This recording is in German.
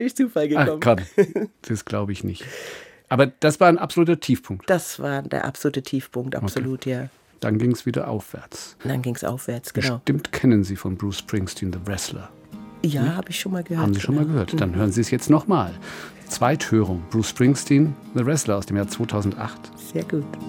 Durch Zufall gekommen. Ach, komm, das glaube ich nicht. Aber das war ein absoluter Tiefpunkt. Das war der absolute Tiefpunkt, absolut, ja. Dann ging es wieder aufwärts. Dann ging es aufwärts, genau. Bestimmt kennen Sie von Bruce Springsteen, The Wrestler. Ja, habe ich schon mal gehört. Haben Sie schon mal gehört? Dann hören Sie es jetzt nochmal. Zweithörung, Bruce Springsteen, The Wrestler aus dem Jahr 2008. Sehr gut.